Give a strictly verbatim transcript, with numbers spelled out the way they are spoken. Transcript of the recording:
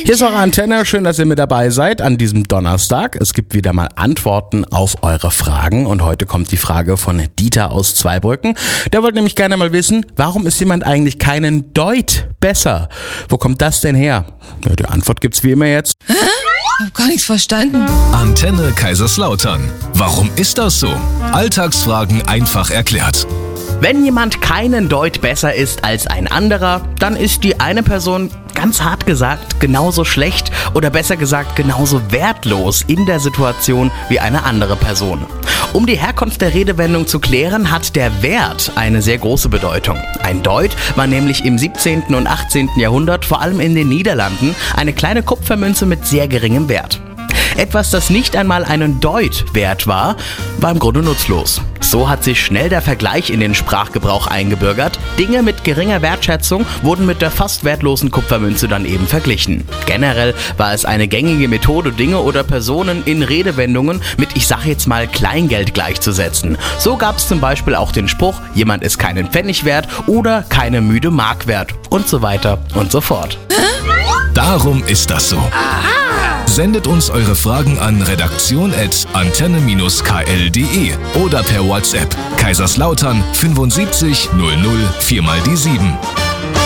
Hier ist eure Antenne, schön, dass ihr mit dabei seid an diesem Donnerstag. Es gibt wieder mal Antworten auf eure Fragen und heute kommt die Frage von Dieter aus Zweibrücken. Der wollte nämlich gerne mal wissen, warum ist jemand eigentlich keinen Deut besser? Wo kommt das denn her? Ja, die Antwort gibt's wie immer jetzt. Hä? Ich hab gar nichts verstanden. Antenne Kaiserslautern. Warum ist das so? Alltagsfragen einfach erklärt. Wenn jemand keinen Deut besser ist als ein anderer, dann ist die eine Person, ganz hart gesagt, genauso schlecht oder besser gesagt genauso wertlos in der Situation wie eine andere Person. Um die Herkunft der Redewendung zu klären, hat der Wert eine sehr große Bedeutung. Ein Deut war nämlich im siebzehnten und achtzehnten Jahrhundert, vor allem in den Niederlanden, eine kleine Kupfermünze mit sehr geringem Wert. Etwas, das nicht einmal einen Deut wert war, war im Grunde nutzlos. So hat sich schnell der Vergleich in den Sprachgebrauch eingebürgert. Dinge mit geringer Wertschätzung wurden mit der fast wertlosen Kupfermünze dann eben verglichen. Generell war es eine gängige Methode, Dinge oder Personen in Redewendungen mit, ich sag jetzt mal, Kleingeld gleichzusetzen. So gab es zum Beispiel auch den Spruch, jemand ist keinen Pfennig wert oder keine müde Mark wert und so weiter und so fort. Darum ist das so. Sendet uns eure Fragen an redaktion at antenne Bindestrich k l punkt d e oder per WhatsApp Kaiserslautern fünfundsiebzig null null vier mal die sieben.